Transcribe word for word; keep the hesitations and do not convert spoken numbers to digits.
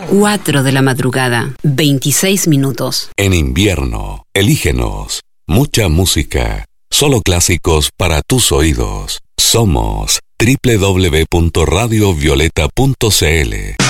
cuatro de la madrugada, veintiséis minutos. En invierno, elígenos. Mucha música. Solo clásicos para tus oídos. Somos doble u doble u doble u punto radio violeta punto c l.